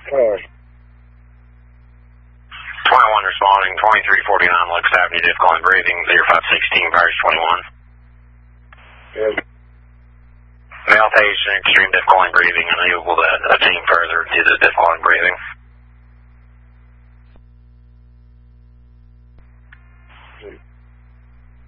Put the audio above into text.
Alright. 21 responding, 2349 Lux Avenue, difficult breathing, 0516, Parish 21. Yes. Male patient, extreme difficulty in breathing, unable to attain further due to difficulty in breathing.